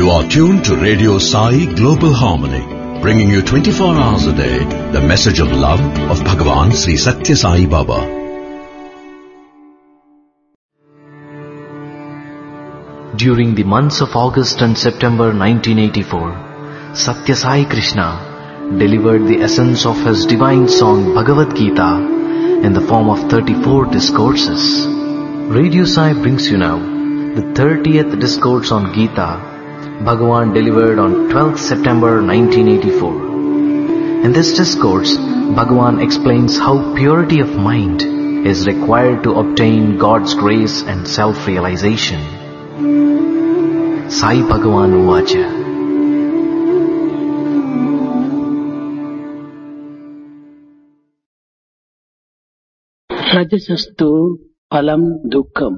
are tuned to Radio Sai Global Harmony, bringing you 24 hours a day the message of love of Bhagavan Sri Satya Sai Baba. During the months of August and September 1984, Satya Sai Krishna delivered the essence of his divine song Bhagavad Gita in the form of 34 discourses. Radio Sai brings you now the 30th discourse on Gita, Bhagavan delivered on 12th September 1984. In this discourse, Bhagavan explains how purity of mind is required to obtain God's grace and self-realization. Sai Bhagavan Uvacha. రజసస్తు ఫలం దుఃఖం.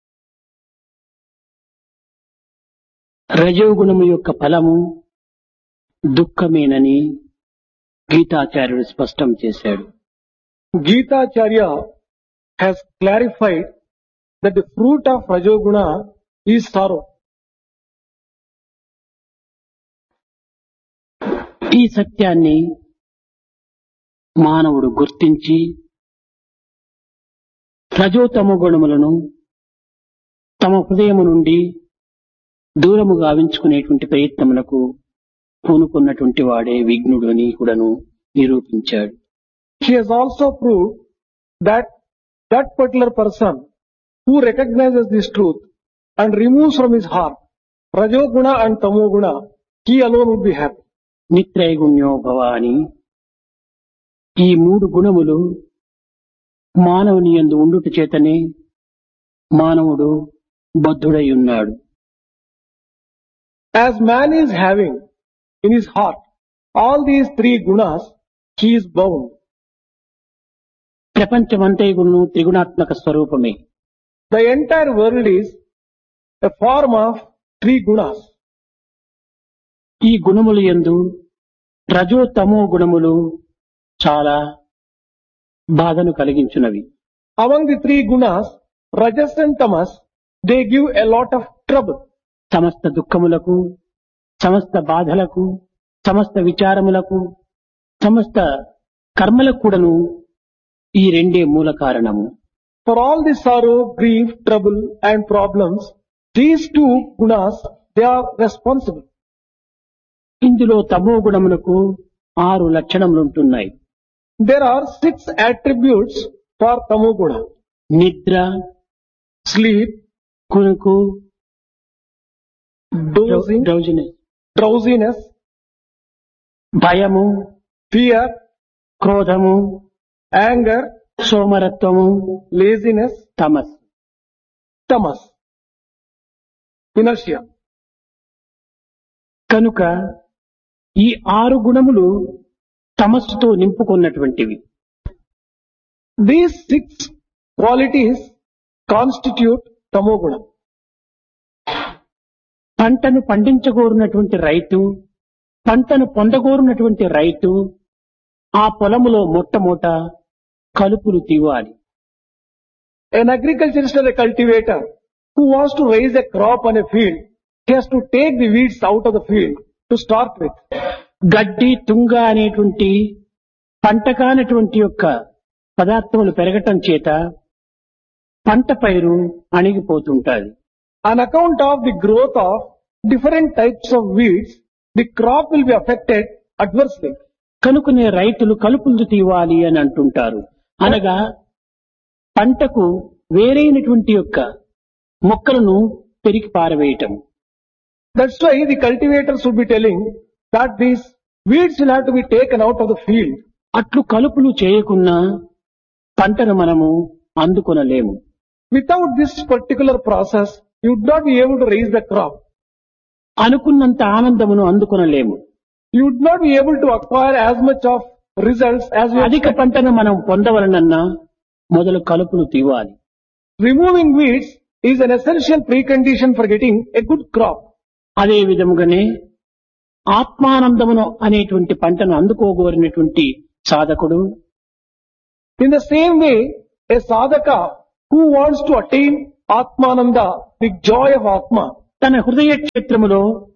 రజోగుణము యొక్క ఫలము దుఃఖమేనని గీతాచార్యుడు స్పష్టం చేశాడు. Gitacharya has clarified that the fruit of Rajoguna is sorrow. ఈ సత్యాన్ని మానవుడు గుర్తించి రజోతమ గుణములను తమ హృదయము నుండి దూరము గావించుకునేటువంటి ప్రయత్నములకు పూనుకున్నటువంటి వాడే విఘ్నుడు అని కూడాను నిరూపించాడు. He has also proved that that particular person who recognizes this truth and removes from his heart Rajoguna and Tamoguna, he alone would be happy. నిత్రైగుణ్యో భవ అని ఈ మూడు గుణములు మానవుని యందు ఉండుట చేతనే మానవుడు బద్ధుడై ఉన్నాడు. As man is having in his heart all these three gunas, he is bound. ప్రపంచమంతయును త్రిగుణాత్మక స్వరూపమే. The entire world is a form of three gunas. ఈ గుణములు యందు రజో తమో గుణములు చాలా బాధను కలిగించున్నవి. Among the three gunas, Rajas and Tamas, they give a lot of trouble. సమస్త దుఃఖములకు, సమస్త బాధలకు, సమస్త విచారములకు, సమస్త కర్మలకు కూడాను ఈ రెండే మూల కారణము. For all the sorrow, grief, trouble and problems, these two gunas, they are responsible. ఇందులో తమో గుణములకు 6 లక్షణములుంటున్నాయి. There are 6 attributes for Tamoguna. నిద్ర, Sleep, కునుకు, dozing, drowsiness, భయము, fear, క్రోధము, anger, సోమరత్వము, laziness, తమస్. tamas, inertia. కనుక ఈ 6 గుణములు తమస్సుతో నింపుకున్నటువంటివి. These 6 qualities constitute Tamoguna. పంటను పండించగోరున్నటువంటి రైతు, పంటను పొందగోరున్నటువంటి రైతు ఆ పొలములో మొట్టమొదట కలుపులు తీవాలి. An agriculturist or a cultivator who wants to raise a crop on a field, he has to take the weeds out of the field to start with. గడ్డి, తుంగ అనేటువంటి పంట కానటువంటి యొక్క పదార్థములు పెరగటం చేత పంట పైరు అణిగిపోతుంటాది. On account of the growth of different types of weeds, the crop will be affected adversely. కనుకనే రైతులు కలుపులు తీవాలి అని అంటుంటారు. అనగా పంటకు వేరైనటువంటి యొక్క మొక్కలను పెరికి పారవేయటం. That's why the cultivators will be telling that these weeds will have to be taken out of the field. అట్లు కలుపులు చేయకున్నా పంటను మనము అందుకొనలేము. Without this particular process, you would not be able to raise the crop. అనుకున్నంత ఆనందమును అందుకొనలేము. You would not be able to acquire as much of results as you అధిక expect. పంటను మనం పొందవలనన్నా మొదలు కలుపులు తీవాలి. Removing weeds is an essential precondition for getting a good crop. అదే విధముగానే ఆత్మానందమును అనేటువంటి పంటను అందుకోగోరినటువంటి సాధకుడు, In the same way, a sadhaka who wants to attain Atmananda, the joy of Atma, తన హృదయ క్షేత్రములో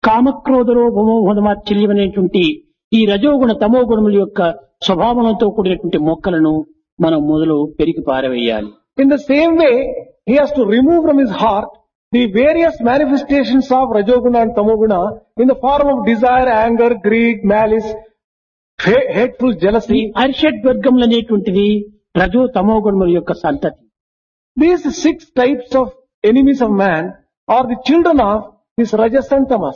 కామక్రోధలోభమోహమాశ్చర్యమైనటువంటి ఈ రజోగుణ తమోగుణముల యొక్క స్వభావంతో కూడినటువంటి మొక్కలను మనం మొదలు పెరిగి పారవేయాలి. In the same way, he has to remove from his heart the various manifestations of Rajoguna and Tamoguna in the form of desire, anger, greed, malice, hateful ఈ jealousy. అరిషడ్ వర్గములు అనేటువంటిది రజో తమోగుణముల యొక్క సంతతి. These 6 types of enemies of man are the children of this Rajas and Tamas.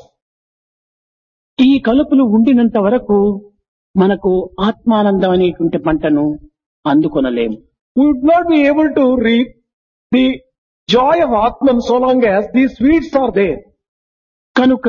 ఈ కలుపులు ఉండినంత వరకు మనకు ఆత్మానందం అనేటువంటి పంటను అందుకొనలేము. We would not be able to reap the joy of Atman so long as these sweets are there. కనుక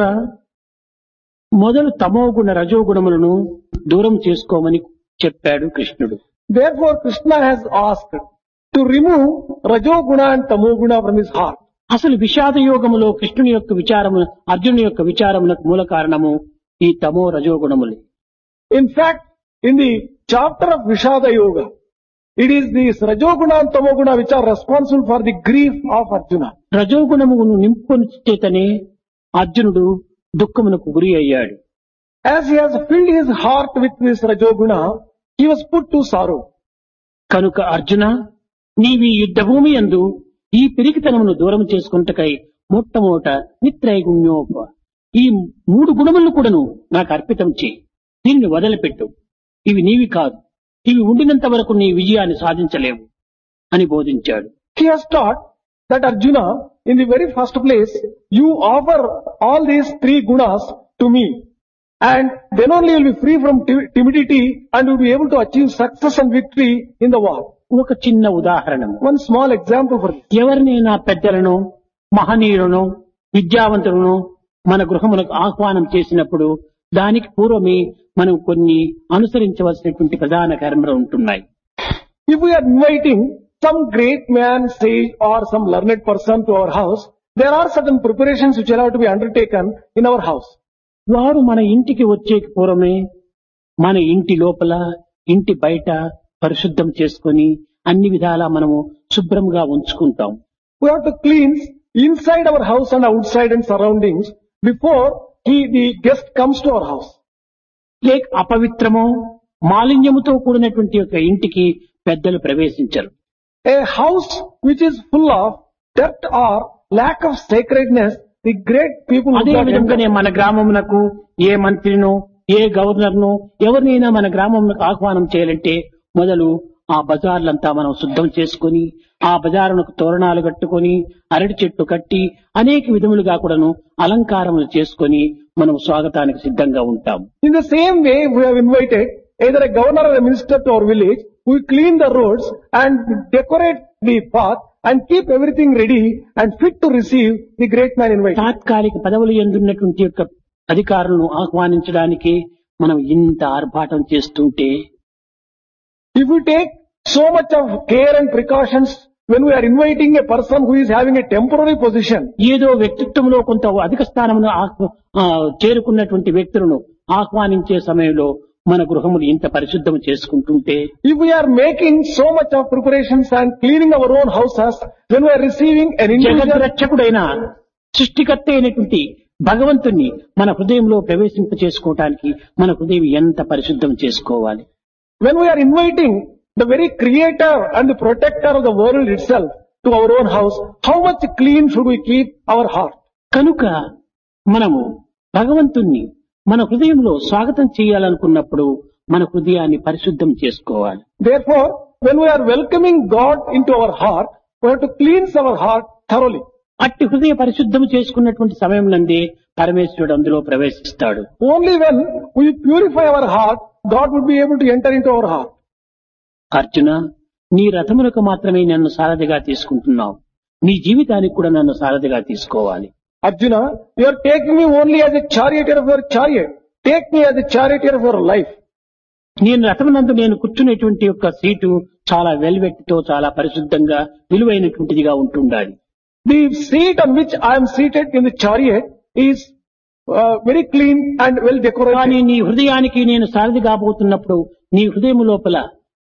మొదలు తమోగుణ రజోగుణములను దూరం చేసుకోమని చెప్పాడు కృష్ణుడు. Therefore, Krishna has asked to remove Rajoguna and Tamoguna from his heart. అసలు విషాద యోగములో కృష్ణుని యొక్క విచారము అర్జునుని యొక్క విచారమునకు మూల కారణము ఈ తమో రజోగుణములే. In fact, in the chapter of Vishada Yoga, it is these Rajoguna and Tamoguna which are responsible for the grief of Arjuna. రజోగుణమును నింపుకొని చేతనే అర్జునుడు దుఃఖమునకు గురి అయ్యాడు. As he has filled his heart with this Rajoguna, he was put to sorrow. కనుక అర్జున నీవి యుద్ధభూమి యందు ఈ పిరికితనమును దూరం చేసుకుంటకై మొట్టమొదట నిత్రైగుణ్యోప ఈ 3 గుణములను కూడాను నాకు అర్పితం చేయి, దీన్ని వదిలిపెట్టు, ఇవి నీవి కాదు, ఇవి ఉండినంత వరకు నీ విజయాన్ని సాధించలేవు అని బోధించాడు. He has taught that Arjuna, in the very first place, you offer all these 3 gunas to me, and then only you will be free from timidity and you will be able to achieve success and victory in the war. ఒక చిన్న ఉదాహరణము, One small example for this. ఎవరినైనా పెద్దలను మహనీయులను విద్యావంతులను మన గృహములకు ఆహ్వానం చేసినప్పుడు దానికి పూర్వమే మనం కొన్ని అనుసరించవలసినటువంటి ప్రధాన కర్మలు ఉంటున్నాయి. If we are inviting some great man, sage or some learned person to our house, there are certain preparations which are to be undertaken in our house. వారు మన ఇంటికి వచ్చే పూర్వమే మన ఇంటి లోపల ఇంటి బయట పరిశుద్ధం చేసుకొని అన్ని విధాలా మనము శుభ్రంగా ఉంచుకుంటాం. We have to cleanse inside our house and outside and surroundings before the guest comes to our house. లేక అపవిత్రమో మాలిన్యముతో కూడినటువంటి ఒక ఇంటికి పెద్దలు ప్రవేశించరు. A house which is full of dirt or lack of sacredness, the great people would అదే not enter. విధంగానే మన గ్రామమునకు ఏ మంత్రినో ఏ గవర్నర్నో ఎవరినైనా మన గ్రామమునకు ఆహ్వానం చేయాలంటే మొదలు ఆ బజార్లంతా మనం శుద్ధం చేసుకొని ఆ బజారునకు తోరణాలు కట్టుకొని అరటి చెట్టు కట్టి అనేక విధములుగా కూడాను అలంకారములు చేసుకొని మనం స్వాగతానికి సిద్ధంగా ఉంటాం. In the same way, we have invited either a governor or a minister to our village. We clean the roads and decorate the path and keep everything ready and fit to receive the great man invited. తాత్కాలిక పదవులు ఎందున్నటువంటి యొక్క అధికారులను ఆహ్వానించడానికి మనం ఇంత ఆర్భాటం చేస్తుంటే If we take so much of care and precautions when we are inviting a person who is having a temporary position, ఏదో వ్యక్తిత్వంలో కొంత అధిక స్థానమును చేరుకున్నటువంటి వ్యక్తులను ఆహ్వానించే సమయంలో మన గృహములు ఇంత పరిశుద్ధం చేసుకుంటుంటే if we are making so much of preparations and cleaning our own houses when we are receiving an individual, జగద్రక్షకుడైన సృష్టికర్త అయినటువంటి భగవంతుణ్ణి మన హృదయంలో ప్రవేశింప చేసుకోవటానికి మన హృదయం ఎంత పరిశుద్ధం చేసుకోవాలి. when we are inviting the very creator and the protector of the world itself to our own house, how much clean should we keep our heart? కనుక మనము భగవంతుణ్ణి మన హృదయంలో స్వాగతం చేయాలనుకున్నప్పుడు మన హృదయాన్ని పరిశుద్ధం చేసుకోవాలి. Therefore, when we are welcoming God into our heart, we have to cleanse our heart thoroughly. అట్టి హృదయ పరిశుద్ధం చేసుకున్నటువంటి సమయం నందే పరమేశ్వరుడు అందులో ప్రవేశిస్తాడు. Only when we purify our heart, God would be able to enter into our heart. Arjuna, నీ రథములకు మాత్రమే నన్ను సారథిగా తీసుకుంటున్నావు, నీ జీవితానికి కూడా నన్ను సారథిగా తీసుకోవాలి. Arjuna, you are taking me only as a charioteer of your chariot. Take me as a charioteer of your life. నేను రథమునందు నేను కూర్చునేటువంటి యొక్క సీటు చాలా వెల్వెట్ తో చాలా పరిశుద్ధంగా విలువైనటువంటిదిగా ఉంటుండాలి. The seat on which I am seated in the chariot is very clean and well decorated. కానీ నీ హృదయానికి నేను సారథి కాబోతున్నప్పుడు నీ హృదయం లోపల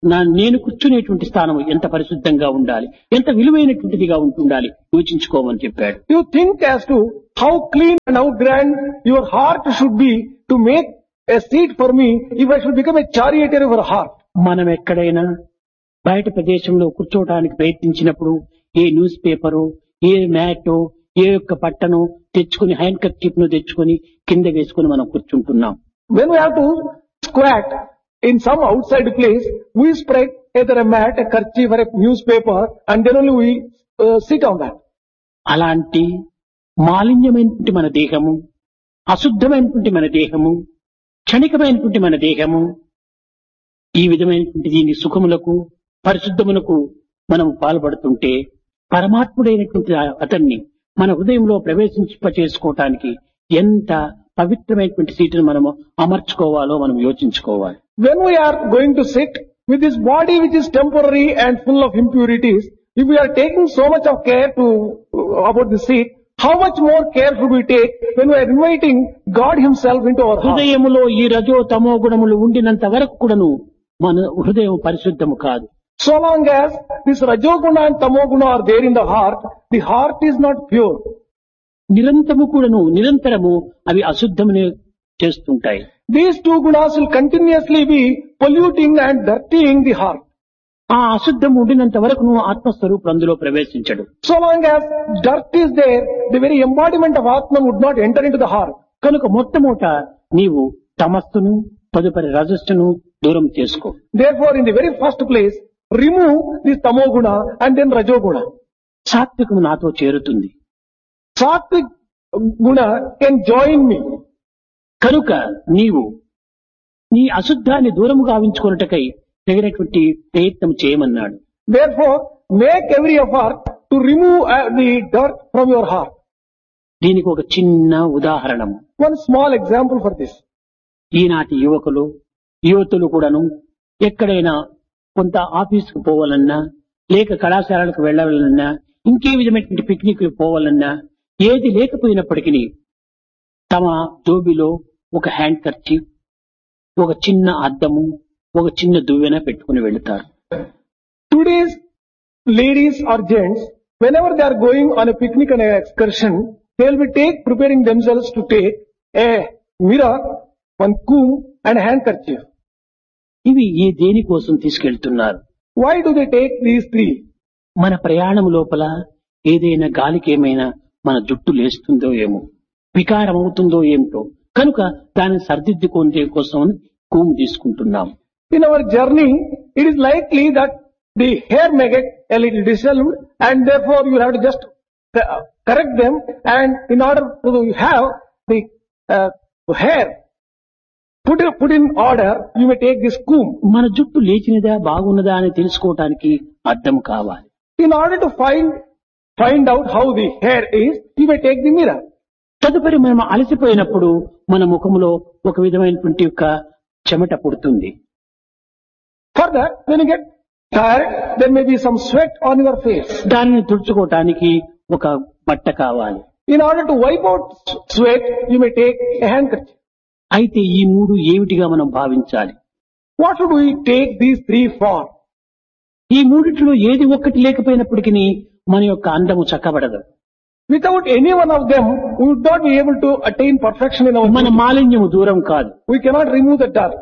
నేను కూర్చునేటువంటి స్థానం ఎంత పరిశుద్ధంగా ఉండాలి, ఎంత విలువైనటువంటిదిగా ఉంటుండాలి యోచించుకోమని చెప్పాడు. You think as to how clean and how grand your heart should be to make a seat for me if I should become a charioteer of your heart. మనం ఎక్కడైనా బయట ప్రదేశంలో కూర్చోవడానికి ప్రయత్నించినప్పుడు ఏ న్యూస్ పేపరు, ఏ మ్యాటో, ఏ యొక్క పట్టను తెచ్చుకుని హ్యాండ్ కర్చీఫ్ ను తెచ్చుకుని కింద వేసుకుని మనం కూర్చుంటున్నాం. When we have to squat in some outside place, we spread either a mat, a kerchief or a newspaper and then only we sit on that. అలాంటి మాలిన్యమైనటువంటి మన దేహము, అశుద్ధమైనటువంటి మన దేహము, క్షణికమైనటువంటి మన దేహము, ఈ విధమైనటువంటి దీని సుఖములకు పరిశుద్ధములకు మనం పాల్పడుతుంటే పరమాత్ముడైనటువంటి అతన్ని మన హృదయంలో ప్రవేశింపచేసుకోవటానికి ఎంత పవిత్రమైనటువంటి సీటును మనము అమర్చుకోవాలో మనం యోచించుకోవాలి. When we are going to sit with this body which is temporary and full of impurities, if we are taking so much of care about the seat, how much more care should we take when we are inviting God Himself into our heart? హృదయములో ఈ రజో తమో గుణములు ఉండినంత వరకు కూడాను మన హృదయం పరిశుద్ధము కాదు. So long as this Rajoguna and Tamoguna are there in the heart is not pure. నిరంతరము అవి అశుద్ధమునే చేస్తుంటాయి. These two gunas will continuously be polluting and dirtying the heart. ఆ అశుద్ధం ఉండినంత వరకు నువ్వు ఆత్మస్వరూపుడు అందులో ప్రవేశించడు. So long as dirt is there, the very embodiment of Atman would not enter into the heart. కనుక మొట్టమొదట నీవు తమస్సును తదుపరి రజస్సును దూరం చేసుకో. Therefore, in the very first place, remove this Tamoguna and then Rajoguna. సాత్వికము నాతో చేరుతుంది. Sattvic guna can join me. కనుక నీవు నీ అశుద్ధాన్ని దూరము గావించుకొనుటకై తగినటువంటి ప్రయత్నం చేయమన్నాడు. Therefore, make every effort to remove the dirt from your heart. దీనికి ఒక చిన్న ఉదాహరణము. One small example for this. ఈనాటి యువతులు కూడాను ఎక్కడైనా కొంత ఆఫీసుకు పోవాలన్నా, లేక కళాశాలకు వెళ్లాలన్నా, ఇంకే విధమైనటువంటి పిక్నిక్ పోవాలన్నా, ఏది లేకపోయినప్పటికీ తమ జోబిలో ఒక హ్యాండ్ కర్చీఫ్, ఒక చిన్న అద్దము, ఒక చిన్న దువ్వెన పెట్టుకుని వెళ్తారు. Today's ladies or gents, whenever they are going on a picnic and an excursion, they will be preparing themselves to take a mirror, one comb and a handkerchief. ఇవి ఈ దేనికోసం తీసుకెళ్తున్నారు? Why do they take these three? మన ప్రయాణం లోపల ఏదైనా గాలికేమైనా మన జుట్టు లేస్తుందో ఏమో, వికారం అవుతుందో ఏమిటో, కనుక దాన్ని సరిదిద్దుకునే కోసం కూము తీసుకుంటున్నాం. In our journey, it is likely that the hair may get a little disheveled and therefore you have to just correct them, and in order to have the hair put in order, you may take this comb. మన జుట్టు లేచినదా బాగున్నదా అని తెలుసుకోవటానికి అద్దం కావాలి. In order to find out how the hair is, you may take the mirror. తదుపరి మనం అలసిపోయినప్పుడు మన ముఖంలో ఒక విధమైనటువంటి యొక్క చెమట పుడుతుంది. Further, when you get tired, there may be some sweat on your face. దానిని తుడుచుకోవటానికి ఒక బట్ట కావాలి. In order to wipe out sweat, you may take a handkerchief. అయితే ఈ మూడు ఏమిటిగా మనం భావించాలి? What should we take these three for? ఈ మూడిట్లో ఏది ఒక్కటి లేకపోయినప్పటికీ మన యొక్క అందము చక్కబడదు. Without any one of them, we would not be able to attain perfection in our మన beauty. మాలిన్యము దూరం కాదు. We cannot remove the dirt.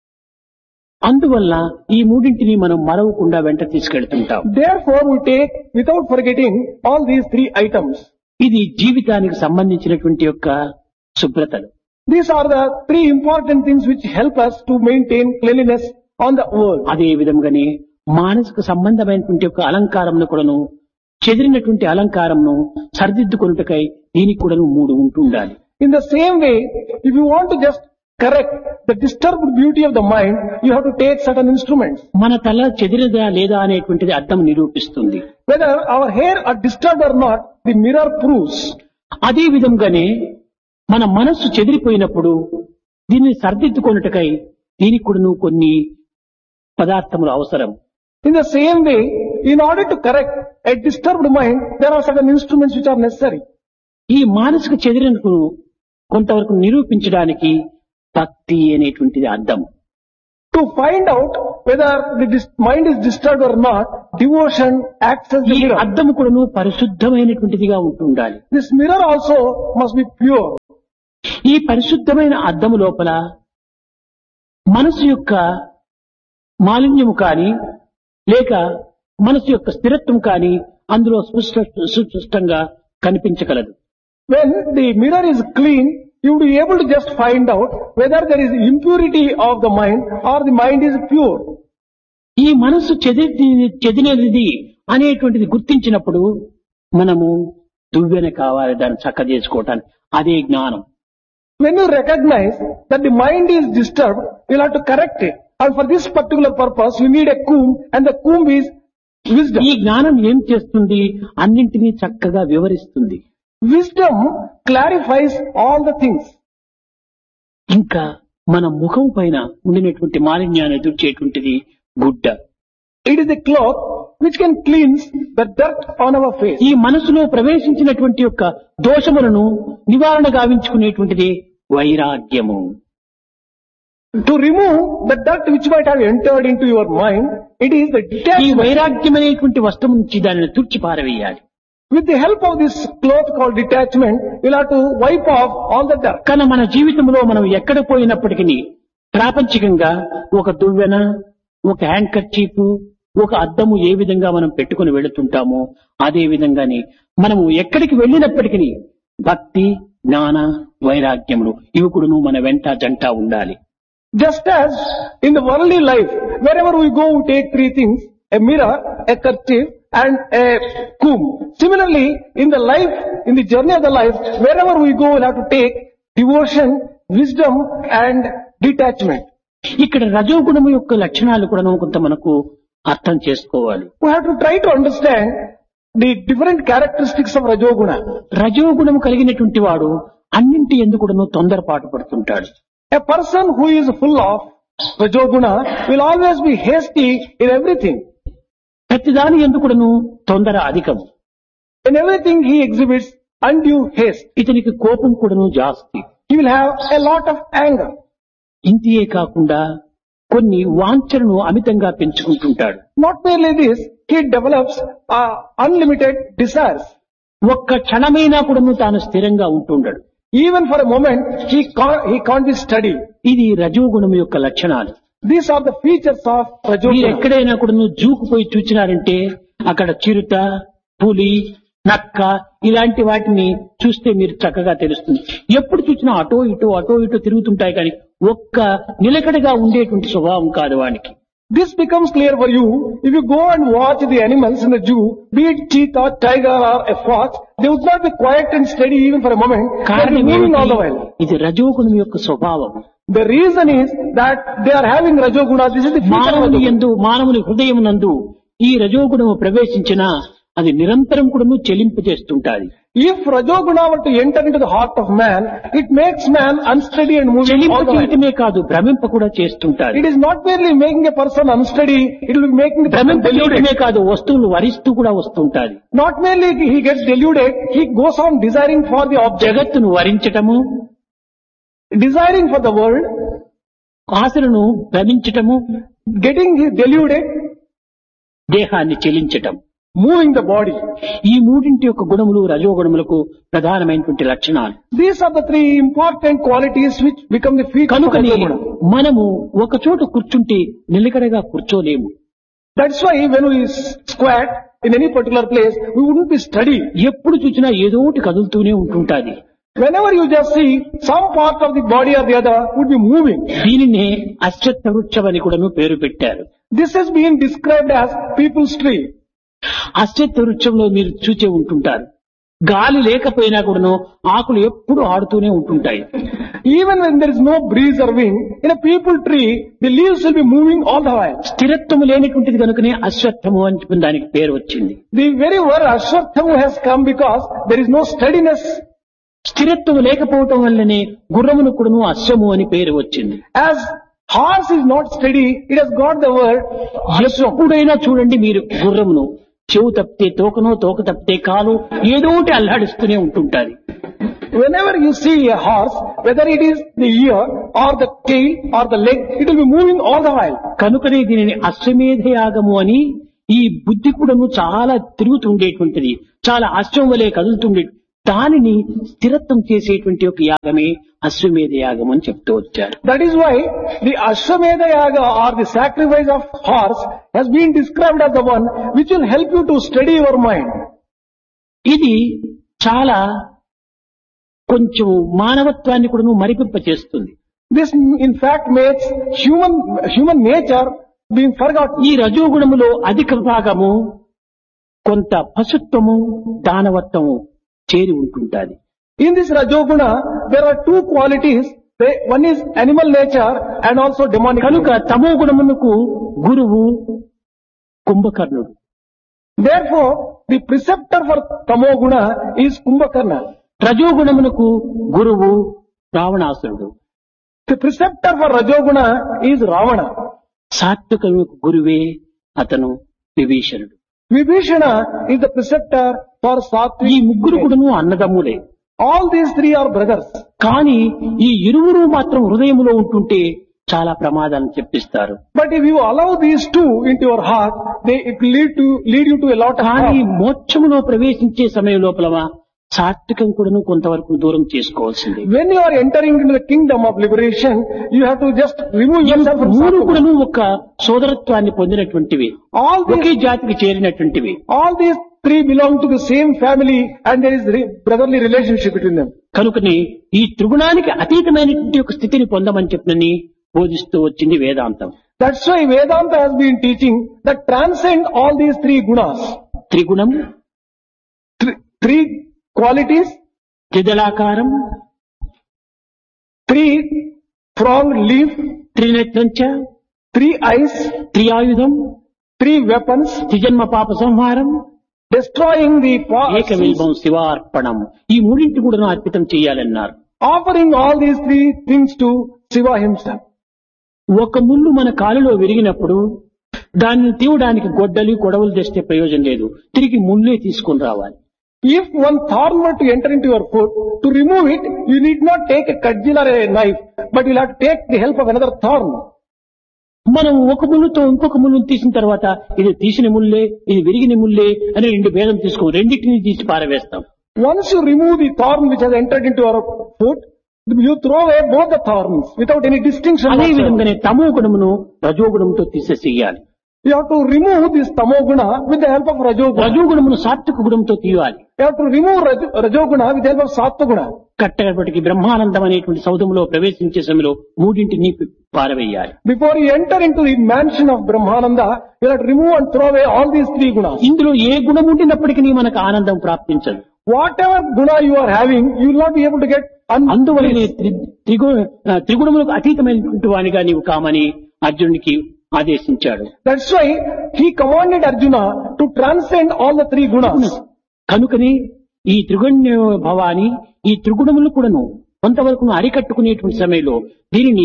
అందువల్ల ఈ మూడింటిని మనం మరవకుండా వెంట తీసుకెళ్తుంటాం. Therefore, we take without forgetting all these three items. ఇది జీవితానికి సంబంధించినటువంటి యొక్క శుభ్రతలు. These are the three important things which help us to maintain cleanliness on the world. అదే విధంగానే మానసిక సంబంధమైనటువంటి యొక్క అలంకారంను కూడాను, చెదిరినటువంటి అలంకారంను సరిదిద్దుకొనుటకై దీనికి కూడాను మూడు ఉంటుండాలి. In the same way, if you want to just correct the disturbed beauty of the mind, you have to take certain instruments. మన తల చెదిరిదా లేదా అనేటువంటిది అద్దం నిరూపిస్తుంది. Whether our hair are disturbed or not, the mirror proves. అదే విధంగానే మన మనస్సు చెదిరిపోయినప్పుడు దీన్ని సరిదిద్దుకొనుటకై దీనికి కూడాను కొన్ని పదార్థములు అవసరం. In the same way, in order to correct a disturbed mind, there are certain instruments which are necessary. ఈ మానసిక చెదిరినకు కొంతవరకు నిరూపించడానికి భక్తి అనేటువంటిది అద్దం. To To find out whether the mind is disturbed or not, devotion acts as the ఈ mirror. అద్దము కూడాను పరిశుద్ధమైనటువంటిదిగా ఉంటుండాలి. This mirror also must be pure. ఈ పరిశుద్ధమైన అద్దము లోపల మనసు యొక్క మాలిన్యము కాని లేక మనసు యొక్క స్థిరత్వం కాని అందులో సుస్పష్టంగా కనిపించగలదు. When the mirror is clean, you will be able to just find out whether there is impurity of the mind or the mind is pure. ఈ మనసు చెదినది అనేటువంటిది గుర్తించినప్పుడు మనము దువ్వెన కావాలి దాన్ని చక్క చేసుకోవటానికి. అదే జ్ఞానం. When you recognize that the mind is disturbed, you will have to correct it. And for this particular purpose, you need a comb, and the comb is wisdom. ఈ జ్ఞానం ఏం చేస్తుంది? అన్నింటినీ చక్కగా వివరిస్తుంది. Wisdom clarifies all the things. ఇంకా మన ముఖం పైన ఉండినటువంటి మాలిన్యాన్ని తుడిచేటువంటిది గుడ్డ. It is the cloth which can cleanse the dirt on our face. ఈ మనసులో ప్రవేశించినటువంటి యొక్క దోషములను నివారణ గావించుకునేటువంటిది వైరాగ్యము. To remove the dirt which might have entered into your mind, it is the ఈ detachment. వైరాగ్యం అనేటువంటి వస్తువు నుంచి దానిని తుడిచి పారవేయాలి. With the help of this cloth called detachment, you will have to wipe off all the dirt. కానీ మన జీవితంలో మనం ఎక్కడ పోయినప్పటికీ ప్రాపంచికంగా ఒక దువ్వెన, ఒక హ్యాండ్ కర్చీఫ్, ఒక అద్దము ఏ విధంగా మనం పెట్టుకుని వెళుతుంటామో అదే విధంగానే మనము ఎక్కడికి వెళ్ళినప్పటికీ భక్తి, జ్ఞాన, వైరాగ్యములు ఇవి కూడాను మన వెంట జంట ఉండాలి. Just as in the worldly life, wherever we go, we take three things: a mirror, a kerchief, and a comb. Similarly, in the life, in the journey of the life, wherever we go, we'll have to take devotion, wisdom, and detachment. ఇక్కడ రజోగుణము యొక్క లక్షణాలు కూడా కొంత మనకు అర్థం చేసుకోవాలి. We have to try to understand the different characteristics of Rajoguna. రజోగుణము కలిగినటువంటి వాడు అన్నింటి ఎందుకు కూడాను తొందరపాటు పడుతుంటాడు. A person who is full of Rajoguna will always be hasty in everything. ప్రతిదాని ఎందుకు కూడాను తొందర అధికము. In everything he exhibits undue haste. ఇతనికి కోపం కూడాను జాస్తి. He will have a lot of anger. ఇంతియే కాకుండా కొన్ని వాంఛలను అమితంగా పెంచుకుంటుంటాడు. Not merely this, he develops unlimited desires. ఒక్క క్షణమైనా కూడాను తాను స్థిరంగా ఉంటుండడు. Even for a moment, he can't be steady. ఇది రజోగుణం యొక్క లక్షణాలు. These are the features of మీరు Rajoguna. ఎక్కడైనా కూడాను జూకు పోయి చూచినారంటే అక్కడ చిరుత, పులి, నక్క ఇలాంటి వాటిని చూస్తే మీరు చక్కగా తెలుస్తుంది. ఎప్పుడు చూసినా అటో ఇటో తిరుగుతుంటాయి కానీ ఒక్క నిలకడగా ఉండేటువంటి స్వభావం కాదు వానికి. This becomes clear for you if you go and watch the animals in the zoo, be it cheetah, tiger or a fox, they would not be quiet and steady even for a moment. They will be కారణం moving all the ఏమిటి? while. ఇది రజోగుణం యొక్క స్వభావం. The reason is that they are having Rajoguna. This is the feature of మానవుని Rajoguna. యందు మానవుని హృదయం నందు ఈ రజోగుణము ప్రవేశించినా అది నిరంతరం కూడాను చెలింపు చేస్తుంటాది. If Rajoguna were to enter into the heart of man, it makes man unsteady and moving చెలింపు all the while. చేయటమే కాదు భ్రమింప కూడా చేస్తుంటాది. It is not merely making a person unsteady, it will be making the person భ్రమింప deluded. చేయటమే కాదు వస్తువులు వరిస్తూ కూడా వస్తుంటాది. Not merely he gets deluded, he goes on desiring for the object, జగత్తును వరించటము, desiring for the world, ఆశలను భ్రమించటము, getting deluded, దేహాన్ని చెలించటం. moving the body. ఈ మూడింటి యొక్క గుణములు రజోగుణములకు ప్రధానమైనటువంటి లక్షణాలు. These are the three important qualities which become the features of కనుకనే Rajoguna. మనము ఒక చోట కూర్చుంటే నిలకడగా కూర్చోలేము. That's why when we squat in any particular place, we wouldn't be steady. ఎప్పుడు చూసినా ఏదో ఒకటి కదులుతూనే ఉంటుంటాది. Whenever you just see some part of the body or the other would be moving. దీనినే అశ్వత్థ వృక్షం అని కూడాను పేరు పెట్టారు. This has been described as people's tree. అశ్వత్థ వృక్షంలో మీరు చూచే ఉంటుంటారు. గాలి లేకపోయినా కూడాను ఆకులు ఎప్పుడు ఆడుతూనే ఉంటుంటాయి. Even when there is no breeze or wind, in a people tree, the leaves will be moving all the while. స్థిరత్వము లేనటువంటిది కనుకనే అశ్వత్థము అని దానికి పేరు వచ్చింది. The very word Ashwatthama has come because there is no steadiness. స్థిరత్వం లేకపోవటం వల్లనే గుర్రమును కూడాను అశ్వము అని పేరు వచ్చింది. As horse is not steady, it has got the word Ashwam. ఎప్పుడైనా చూడండి మీరు గుర్రమును, చెవు తప్పితే తోకనో, తోక తప్పితే కాలు, ఏదో ఒకటి అల్లాడిస్తూనే ఉంటుంటారు. Whenever you see a horse, whether it is the ear or the tail or the leg, it will be moving all the while. కనుకనే దీనిని అశ్వమేధ యాగము అని, ఈ బుద్ధి కూడాను చాలా తిరుగుతుండేటువంటిది, చాలా అశ్వం వలె కదులుతుండే, దానిని స్థిరత్వం చేసేటువంటి ఒక యాగమే అశ్వమేధ యాగం అని చెప్తూ వచ్చారు. That is why the Ashwamedha Yaga or the sacrifice of horse has been described as the one which will help you to steady your mind. ఇది చాలా కొంచెం మానవత్వాన్ని కూడా మరిపింప చేస్తుంది. This in fact makes human nature being forgotten. ఈ రజోగుణములో అధిక భాగము కొంత పశుత్వము, దానవత్వము చేరి ఉంటుంటాది. In this Rajoguna, there are two qualities. One is animal nature and also demonic. కనుక తమో గుణమునకు గురువు కుంభకర్ణుడు. Therefore, the preceptor for Tamoguna is Kumbhakarna. రజోగుణమునకు గురువు రావణాసురుడు. The preceptor for Rajoguna is Ravana. సాత్వికమునకు గురువే అతను విభీషణుడు. Vibhishana is the preceptor for ఈ Sattvic. ముగ్గురు కూడాను అన్నదమ్ములే. All these three are brothers. కానీ ఈ ఇరువురు మాత్రం హృదయములో ఉంటుంటే చాలా ప్రమాదాలను చెప్పిస్తారు. But if you allow these two into your heart, it will lead you to a lot of కానీ harm. మోక్షములో ప్రవేశించే సమయం లోపల సాత్వికం కూడాను కొంతవరకు దూరం చేసుకోవాల్సింది. When you are entering into the kingdom of liberation, you have to just remove yourself from మూడు Sattva. కూడాను ఒక సోదరత్వాన్ని పొందినటువంటివి, ఒకే జాతికి చేరినటువంటివి. All these three belong to the same family and there is brotherly relationship between them. కనుకని ఈ త్రిగుణానికి అతీతమైనటువంటి ఒక స్థితిని పొందమని చెప్పినని బోధిస్తూ వచ్చింది వేదాంతం. That's why Vedanta has been teaching that transcend all these three gunas. త్రిగుణం, Three qualities, త్రిదళాకారం, three pronged leaf, త్రినేత్రంచ, three eyes, త్రియాయుధం, three weapons, త్రిజన్మ పాప సంహారం, destroying the ఏకవిల్వం శివార్పణం. ఈ మూడింటి కూడా అర్పితం చేయాలన్నారు. offering all these three things to Shiva himself. ఒక ముళ్ళు మన కాలులో విరిగినప్పుడు దాన్ని తీయడానికి గొడ్డలి కొడవలు తెస్తే ప్రయోజనం లేదు, తిరిగి ముళ్ళే తీసుకుని రావాలి. If one thorn were to enter into your foot, to remove it, you need not take a cudgel or a knife, but you'll have to take the help of another thorn. మనం ఒక ముళ్ళుతో ఇంకొక ముళ్ళును తీసిన తర్వాత ఇది తీసిన ముళ్ళే, ఇది విరిగిన ముళ్ళే అని రెండు భేదం తీసుకుని రెండింటినీ తీసి పారవేస్తాం. Once you remove the thorn which has entered into your foot, you throw away both the thorns without any distinction. అదే whatsoever. విధంగానే తమో గుణమును రజోగుణంతో తీసేసేయాలి. You have to remove this tamoguna with the help of rajoguna. రజోగుణమును సాత్విక గుణంతో తీయాలి. You have to remove rajoguna with the help of sattva-guna. కట్టగప్పటికి Brahmanandam అనేటువంటి సౌధంలో ప్రవేశించే సమయంలో మూడింటిని పారవేయాలి. Before you enter into the mansion of Brahmananda, you have to remove and throw away all these three gunas. ఇందులో ఏ గుణం ఉండినప్పటికీ మనకు ఆనందం ప్రాప్తించదు. Whatever guna you are having, you will not be able to get అందువలనే త్రిగుణములకు అతీతమైనటువంటి వానిగా నీవు కామని అర్జునుడికి ఆదేశించాడు. That's why he commanded Arjuna to transcend all the three gunas. కనుకని ఈ త్రిగుణ్య భవాని, ఈ త్రిగుణములు కూడాను కొంతవరకు అరికట్టుకునేటువంటి సమయంలో దీనిని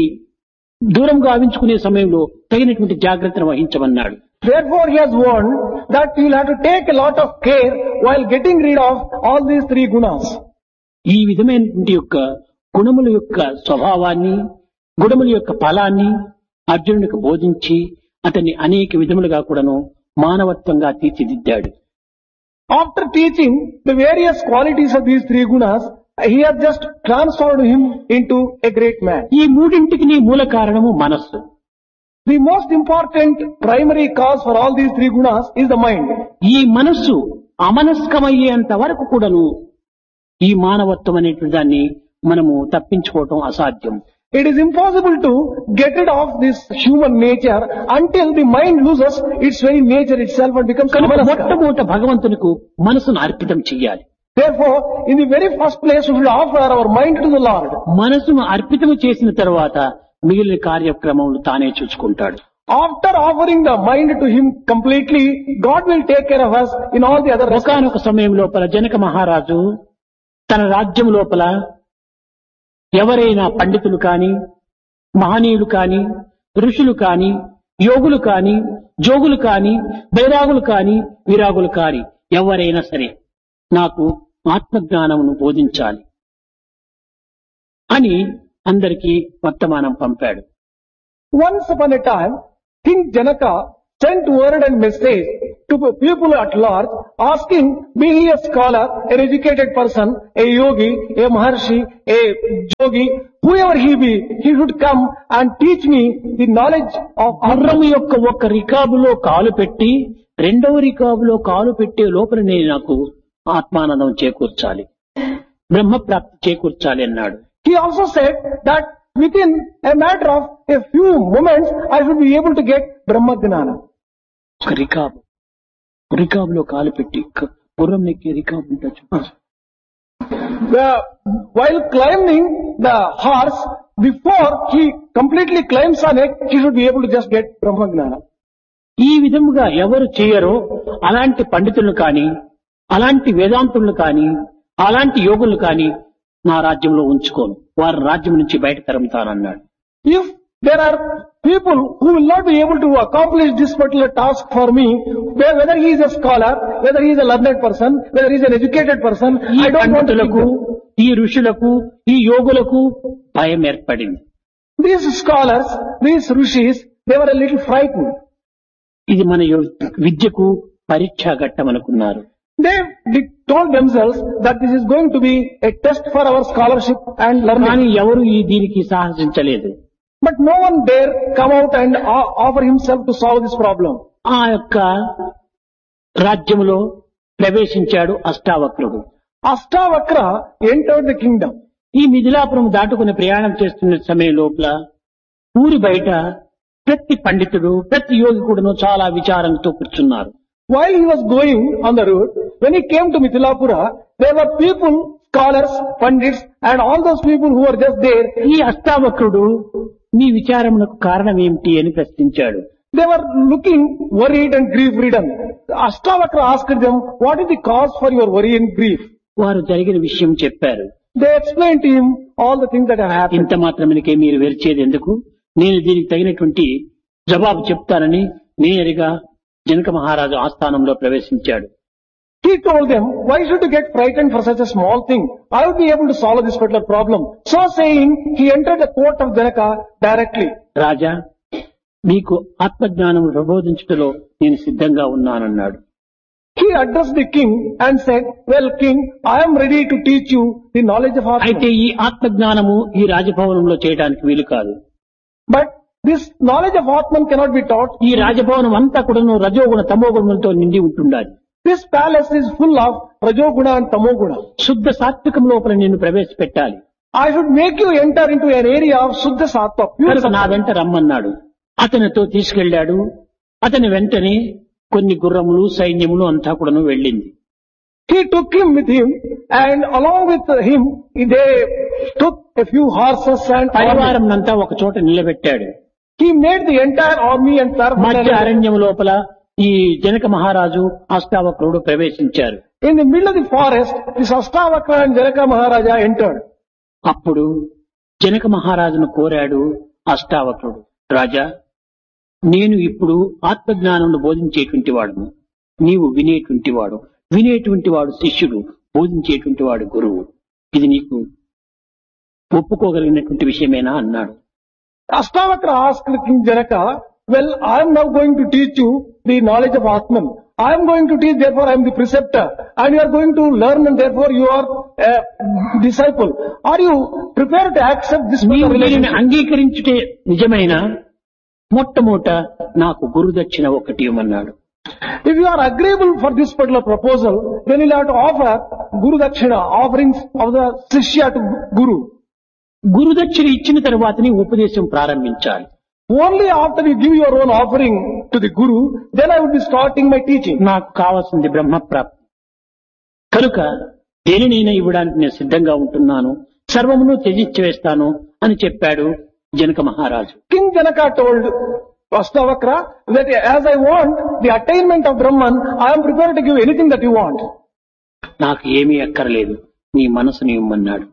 దూరంగా ఆవించుకునే సమయంలో తగినటువంటి జాగ్రత్తను వహించమన్నాడు. Therefore he has warned that you will have to take a lot of care while getting rid of all these three gunas. ఈ విధమైనటువంటి యొక్క గుణముల యొక్క స్వభావాన్ని, గుణముల యొక్క ఫలాన్ని అర్జునుడికి బోధించి అతన్ని అనేక విధములుగా కూడాను మానవత్వంగా తీర్చిదిద్దాడు. After teaching the various qualities of these three gunas, he has just transformed him into a great man. ఈ మూడింటికి మూల కారణము మనస్సు. The most important primary cause for all these three gunas is the mind. ఈ మనస్సు అమనస్కమయ్యేంత వరకు కూడాను ఈ మానవత్వం అనేటువంటి దాన్ని మనము తప్పించుకోవటం అసాధ్యం. It is impossible to get rid of this human nature until the mind loses its very nature itself and becomes కనుక amanaska. మొట్టమొదట భగవంతునికి మనసును అర్పితం చెయ్యాలి. Therefore, in the very first place, we should offer our mind to the Lord. మనసును అర్పితం చేసిన తర్వాత మిగిలిన కార్యక్రమములు తానే చూసుకుంటాడు. After offering the mind to Him completely, God will take care of us in all the other respects. ఒకానొక సమయం లోపల జనక మహారాజు తన రాజ్యం లోపల ఎవరైనా పండితులు కాని, మహనీయులు కాని, ఋషులు కాని, యోగులు కాని, జోగులు కాని, బైరాగులు కాని, విరాగులు కాని ఎవరైనా సరే నాకు ఆత్మజ్ఞానమును బోధించాలి అని అందరికీ వర్తమానం పంపాడు. Once upon a time, King Janaka sent word and message to people at large asking, be he a scholar, an educated person, a yogi, a maharshi, a yogi, whoever he be, he should come and teach me the knowledge of గుర్రము యొక్క ఒక రికాబులో కాలు పెట్టి రెండవ రికాబులో కాలు పెట్టే లోపలనే నాకు ఆత్మానందం చేకూర్చాలి, బ్రహ్మప్రాప్తి చేకూర్చాలి అన్నాడు. He also said that within a matter of a few moments, I should be able to get Brahma Gnana. ఒక రికాబులో కాలు పెట్టి గుర్రం నెక్కి రికాబు ఉండొచ్చు. While climbing the horse, before he completely climbs on it, he should be able to just get Brahma Gnana. ఈ విధముగా ఎవరు చేయరో అలాంటి పండితులను కానీ, అలాంటి వేదాంతులను కానీ, అలాంటి యోగులను కానీ నా రాజ్యంలో ఉంచుకోను, వారి రాజ్యం నుంచి బయట తరుముతానన్నాడు. If there are people who will not be able to accomplish this particular task for me, whether he is a scholar, whether he is a learned person, whether he is an educated person, ఈ I don't want to పండితులకు, take them. ఈ ఋషులకు, ఈ యోగులకు భయం ఏర్పడింది. These scholars, these rishis, they were a little frightened. ఇది మన విద్యకు పరీక్షా ఘట్టం అనుకున్నారు. They told themselves that this is going to be a test for our scholarship and learning. కానీ ఎవరు దీనికి సాహసించలేదు. But no one dare come out and offer himself to solve this problem. ఆ యొక్క రాజ్యంలో ప్రవేశించాడు అష్టావక్రుడు. Astavakra entered the kingdom. ఈ మిథిలాపురం దాటుకుని ప్రయాణం చేస్తున్న సమయం లోపల ఊరి బయట ప్రతి పండితుడు, ప్రతి యోగి కూడాను చాలా విచారంతో కూర్చున్నారు. While he was going on the road, when he came to Mithilapura, there were people, scholars, pandits, and all those people who were just there. ఈ అష్టావక్రుడు మీ విచారమునకు కారణం ఏమిటి అని ప్రశ్నించాడు. They were looking worried and grief-ridden. Astavakra asked them, what is the cause for your worry and grief? వారు జరిగిన విషయం చెప్పారు. They explained to him all the things that have happened. ఇంత మాత్రమేకే మీరు వెరిచేది ఎందుకు, నేను దీనికి తగినటువంటి జవాబు చెప్తానని నేరుగా జనక మహారాజు ఆస్థానంలో ప్రవేశించాడు. He told them, why should you get frightened for such a small thing? I will be able to solve this particular problem. So saying, he entered the court of Janaka directly. రాజా, మీకు ఆత్మజ్ఞానం ప్రబోధించుటలో నేను సిద్ధంగా ఉన్నానన్నాడు. He addressed the king and said, well king, I am ready to teach you the knowledge of అయితే Atman. ఈ ఆత్మజ్ఞానము ఈ రాజభవనంలో చేయడానికి వీలు కాదు. But this knowledge of Atman cannot be taught. ఈ రాజభవనం అంతా కూడాను రజోగుణ తమోగుణంతో నిండి ఉంటుండాలి. This palace is full of Rajoguna and Tamoguna. శుద్ధ సాత్వికం లోపల నిన్ను ప్రవేశపెట్టాలి. I should make you enter into an area of Shuddha Sattva, pure కనుక నా Sattva. వెంట రమ్మన్నాడు. అతనితో తీసుకెళ్లాడు. అతని వెంటనే కొన్ని గుర్రములు, సైన్యములు అంతా కూడాను వెళ్ళింది. He took him with him and along with him, they took a few horses and army. పరివారం అంతా ఒక చోట నిలబెట్టాడు. He made the entire army and మధ్య servants. అరణ్యం లోపల ఈ జనక మహారాజు అష్టావక్రుడు ప్రవేశించారు. In the middle of the forest, this Astavakra and Janaka Maharaja entered. అప్పుడు జనక మహారాజును కోరాడు అష్టావక్రుడు, రాజా, నేను ఇప్పుడు ఆత్మజ్ఞానమును బోధించేటువంటి వాడును, నీవు వినేటువంటి వాడు, వినేటువంటి వాడు శిష్యుడు, బోధించేటువంటి వాడు గురువు, ఇది నీకు ఒప్పుకోగలిగినటువంటి విషయమేనా అన్నాడు. Astavakra asked King Janaka, well, I am now going to teach you the knowledge of Atman. I am going to teach, therefore I am the preceptor. And you are going to learn and therefore you are a disciple. Are you prepared to accept this నీవు దీనిని relationship? అంగీకరించుటే నిజమైన మొట్టమొదట నాకు గురుదక్షిణ ఒకటి ఇవ్వమన్నాడు. If you are agreeable for this particular proposal, then you will have to offer Guru Dakshina, offerings of the Shishya to Guru. గురుదక్షిణ ఇచ్చిన తర్వాతని ఉపదేశం ప్రారంభించాలి. Only after you give your own offering to the Guru, then I will be starting my teaching. నాకు కావాల్సింది బ్రహ్మప్రాప్తి కనుక దేనినైనా ఇవ్వడానికి నేను సిద్ధంగా ఉంటున్నాను, సర్వమును త్యజించి వేస్తాను అని చెప్పాడు జనక మహారాజు. King Janaka told Astavakra that as I want the attainment of Brahman, I am prepared to give anything that you want. నాకు ఏమీ అక్కర్లేదు, నీ మనసుని ఇమ్మన్నాడు.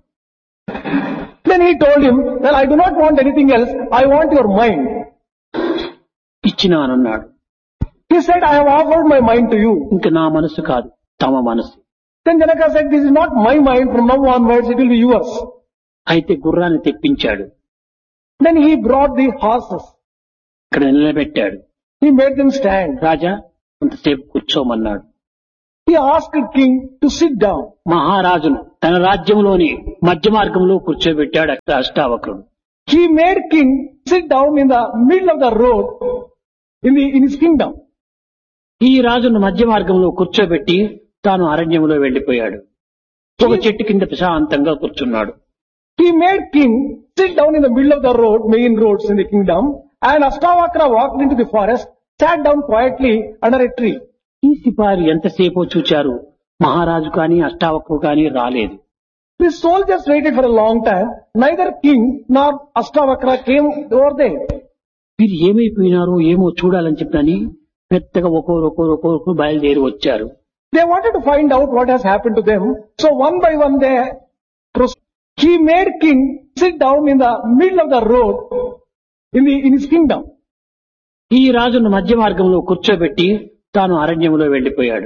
Then he told him, well, I do not want anything else, I want your mind. ఇచ్చినానన్నాడు. He said, I have offered my mind to you. ఇంక నా మనసు కాదు, తమ మనసు. Then Janaka said, this is not my mind, from now onwards it will be yours. అయితే గుర్రాన్ని తెప్పించాడు. Then he brought the horses. ఇక్కడ నిలబెట్టాడు. He made them stand. రాజా కొంతసేపు కూర్చోమన్నాడు. He asked the king to sit down. మహారాజును తన రాజ్యంలోని మధ్య మార్గంలో కూర్చోబెట్టాడు అష్టావక్రుడు. He made king sit down in the middle of the road in his kingdom. ఈ రాజును మధ్య మార్గంలో కూర్చోబెట్టి తాను అరణ్యంలో వెళ్లిపోయాడు. ఒక చెట్టు కింద ప్రశాంతంగా కూర్చున్నాడు. He made king sit down in the middle of the road, main roads in the kingdom, and Ashtavakra walked into the forest, sat down quietly under a tree. ఈ సిపారి ఎంతసేపో చూచారు, మహారాజు కాని అష్టావక్రుడు కాని రాలేదు. The soldiers waited for a long time. Neither king nor Ashtavakra came over there. వీరు ఏమైపోయినారో ఏమో చూడాలని చెప్పని పెద్దగా ఒక్కొక్కరు బయలుదేరి వచ్చారు. They wanted to find out what has happened to them. So one by one they proceeded. He made king sit down in the middle of the road in his kingdom. ఈ రాజును మధ్య మార్గంలో కూర్చోబెట్టి తాను అరణ్యంలో వెళ్లిపోయాడు.